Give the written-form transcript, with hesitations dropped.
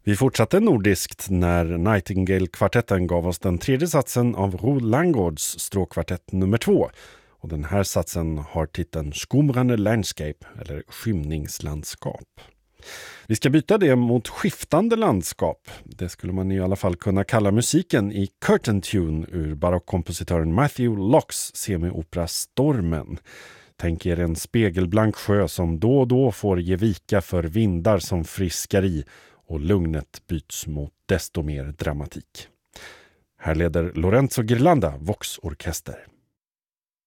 Vi fortsatte nordiskt när Nightingale-kvartetten gav oss den tredje satsen av Roel Langgårds stråkkvartett nummer 2. Och den här satsen har titeln Skumrande Landscape eller skymningslandskap. Vi ska byta det mot skiftande landskap. Det skulle man i alla fall kunna kalla musiken i Curtain Tune ur barockkompositören Matthew Locks semiopera Stormen. Tänk er en spegelblank sjö som då och då får ge vika för vindar som friskar i och lugnet byts mot desto mer dramatik. Här leder Lorenzo Ghirlanda Vox Orkester.